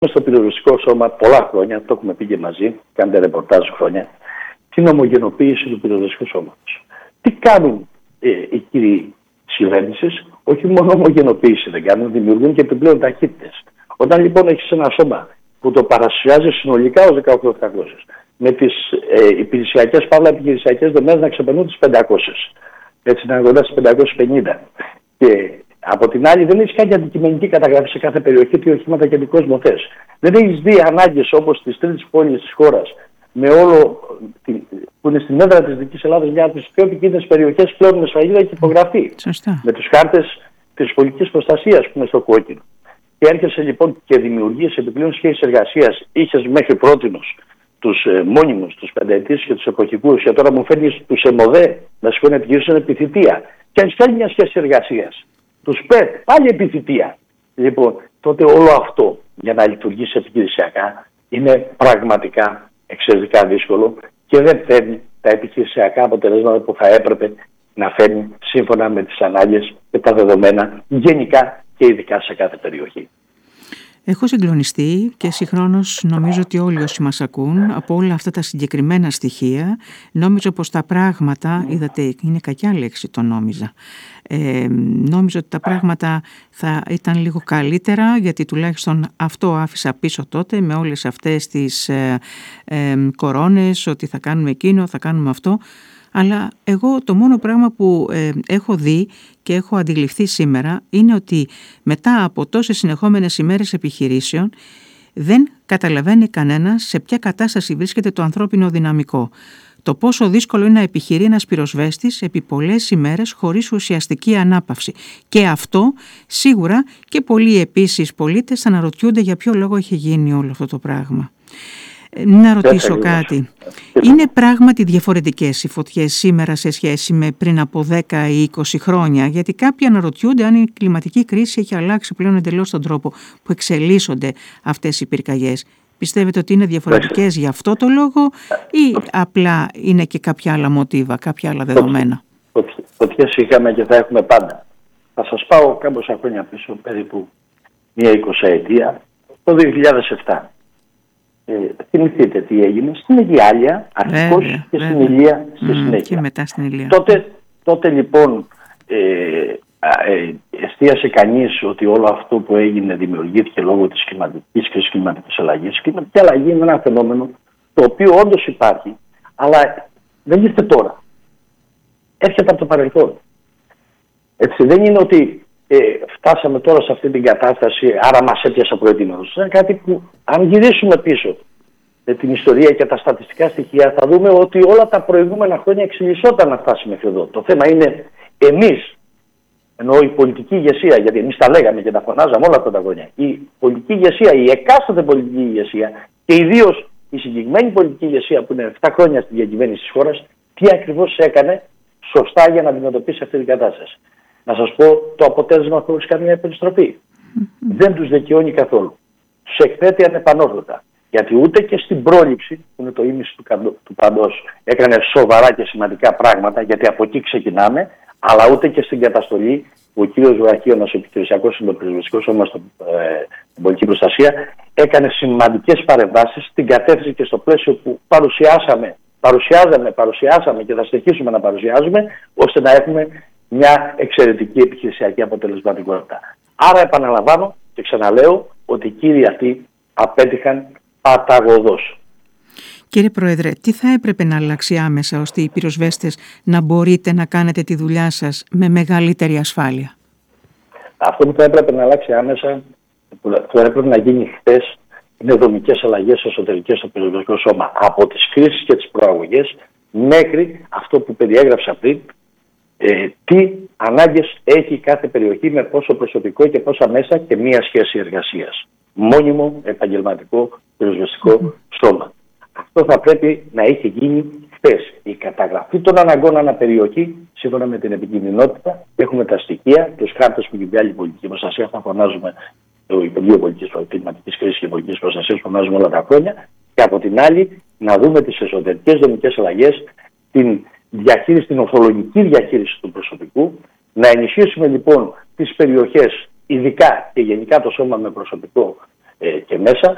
στο πυροσβεστικό σώμα πολλά χρόνια, το έχουμε πει και μαζί, κάνετε ρεπορτάζ χρόνια, την ομογενοποίηση του πυροσβεστικού σώματος. Τι κάνουν οι κύριοι της κυβέρνησης? Όχι μόνο ομογενοποίηση δεν κάνουν, δημιουργούν και επιπλέον ταχύτητες. Όταν λοιπόν έχεις ένα σώμα που το παρουσιάζει συνολικά ως 18.800, με τις υπηρεσιακές παύλα επιχειρησιακές δομές να ξεπερνούν τις 500, έτσι να αγοράσει 550. Και από την άλλη, δεν έχει κάνει αντικειμενική καταγραφή σε κάθε περιοχή τι οχήματα και τι κόσμο θες. Δεν έχει δει ανάγκες όπως τις τρίτες πόλεις της χώρας, με όλο που είναι στην έδρα της Δυτικής Ελλάδας, μια από τις πιο επικίνδυνες περιοχές πλέον με σφραγίδα και υπογραφή. Σωστά. Με τους χάρτες της πολιτικής προστασίας που είναι στο κόκκινο. Και έρχεσαι λοιπόν και δημιουργείς επιπλέον σχέσεις εργασίας. Είχες μέχρι πρότινος τους μόνιμους, τους πενταετής και τους εποχικούς, και τώρα μου φέρνεις τους ΕΜΟΔΕ να σηκώνουν επιχειρήσεων επιθυμία. Και αν κάνει μια σχέση εργασίας, τους ΠΕΤ, πάλι επιθυμία. Λοιπόν, τότε όλο αυτό για να λειτουργήσει επιχειρησιακά είναι πραγματικά εξαιρετικά δύσκολο και δεν φέρνει τα επιχειρησιακά αποτελέσματα που θα έπρεπε να φέρνει σύμφωνα με τις ανάγκες και τα δεδομένα γενικά και ειδικά σε κάθε περιοχή. Έχω συγκλονιστεί και συγχρόνως νομίζω ότι όλοι όσοι μας ακούν από όλα αυτά τα συγκεκριμένα στοιχεία, νόμιζα πως τα πράγματα, είδατε είναι κακιά λέξη το νόμιζα, νόμιζα ότι τα πράγματα θα ήταν λίγο καλύτερα, γιατί τουλάχιστον αυτό άφησα πίσω τότε με όλες αυτές τις κορώνες, ότι θα κάνουμε εκείνο, θα κάνουμε αυτό. Αλλά εγώ το μόνο πράγμα που έχω δει και έχω αντιληφθεί σήμερα είναι ότι μετά από τόσες συνεχόμενες ημέρες επιχειρήσεων δεν καταλαβαίνει κανένας σε ποια κατάσταση βρίσκεται το ανθρώπινο δυναμικό. Το πόσο δύσκολο είναι να επιχειρεί ένας πυροσβέστης επί πολλές ημέρες χωρίς ουσιαστική ανάπαυση. Και αυτό σίγουρα και πολλοί επίσης πολίτες αναρωτιούνται για ποιο λόγο έχει γίνει όλο αυτό το πράγμα. Να ρωτήσω κάτι. Είναι πράγματι διαφορετικές οι φωτιές σήμερα σε σχέση με πριν από 10 ή 20 χρόνια? Γιατί κάποιοι αναρωτιούνται αν η κλιματική κρίση έχει αλλάξει πλέον εντελώς τον τρόπο που εξελίσσονται αυτές οι πυρκαγιές. Πιστεύετε ότι είναι διαφορετικές για αυτό το λόγο ή απλά είναι και κάποια άλλα μοτίβα, κάποια άλλα δεδομένα? Φωτιές είχαμε και θα έχουμε πάντα. Θα σας πάω κάμποσα χρόνια πίσω, περίπου μία 20ετία, το 2007. Θυμηθείτε τι έγινε στην Αιγιάλια αρχικώς και στην Ηλία στη συνέχεια. Και μετά στην Ηλία. Τότε λοιπόν εστίασε κανείς ότι όλο αυτό που έγινε δημιουργήθηκε λόγω της κλιματικής και της κλιματικής αλλαγής. Η κλιματική αλλαγή είναι ένα φαινόμενο το οποίο όντως υπάρχει, αλλά δεν ήρθε τώρα. Έρχεται από το παρελθόν. Έτσι, δεν είναι ότι φτάσαμε τώρα σε αυτή την κατάσταση, άρα μας έπιασε προετοίμενος. Είναι κάτι που, αν γυρίσουμε πίσω με την ιστορία και τα στατιστικά στοιχεία, θα δούμε ότι όλα τα προηγούμενα χρόνια εξελισσόταν να φτάσει μέχρι εδώ. Το θέμα είναι εμείς, εννοώ η πολιτική ηγεσία, γιατί εμείς τα λέγαμε και τα φωνάζαμε όλα αυτά τα χρόνια. Η πολιτική ηγεσία, η εκάστοτε πολιτική ηγεσία και ιδίως η συγκεκριμένη πολιτική ηγεσία που είναι 7 χρόνια στην διακυβέρνηση της χώρας, τι ακριβώς έκανε σωστά για να αντιμετωπίσει αυτή την κατάσταση. Να σας πω το αποτέλεσμα χωρίς καμία περιστροφή. Δεν τους δικαιώνει καθόλου. Τους εκθέτει ανεπανόρθωτα. Γιατί ούτε και στην πρόληψη, που είναι το ίμιση του παντός, έκανε σοβαρά και σημαντικά πράγματα, γιατί από εκεί ξεκινάμε, αλλά ούτε και στην καταστολή, που ο κύριος Βραχίωνας, ο επιχειρησιακός συντοπισβευτικός σώμα στην πολιτική προστασία, έκανε σημαντικές παρεμβάσεις στην κατεύθυνση και στο πλαίσιο που παρουσιάσαμε και θα συνεχίσουμε να παρουσιάζουμε, ώστε να έχουμε μια εξαιρετική επιχειρησιακή αποτελεσματικότητα. Άρα επαναλαμβάνω και ξαναλέω ότι οι κύριοι αυτοί απέτυχαν παταγωδώς. Κύριε Πρόεδρε, τι θα έπρεπε να αλλάξει άμεσα ώστε οι πυροσβέστες να μπορείτε να κάνετε τη δουλειά σας με μεγαλύτερη ασφάλεια? Αυτό που θα έπρεπε να αλλάξει άμεσα, που θα έπρεπε να γίνει χθες, είναι δομικές αλλαγές εσωτερικές στο πυροσβεστικό σώμα. Από τις κρίσεις και τις προαγωγές μέχρι αυτό που περιέγραψα πριν, τι ανάγκες έχει κάθε περιοχή με πόσο προσωπικό και πόσα μέσα και μία σχέση εργασίας. Μόνιμο επαγγελματικό πυροσβεστικό σώμα. Αυτό θα πρέπει να είχε γίνει χθες. Η καταγραφή των αναγκών ανά περιοχή, σύμφωνα με την επικινδυνότητα, έχουμε τα στοιχεία, τους χάρτες που και άλλη πολιτική προστασία θα φωνάζουμε, το Υπουργείο Πολιτικής Κλιματικής Κρίσης και Πολιτικής Προστασίας φωνάζουμε όλα τα χρόνια, και από την άλλη να δούμε τις εσωτερικές δομικές αλλαγές, την διαχείριση, την ορθολογική διαχείριση του προσωπικού, να ενισχύσουμε λοιπόν τις περιοχές, ειδικά και γενικά το σώμα με προσωπικό και μέσα,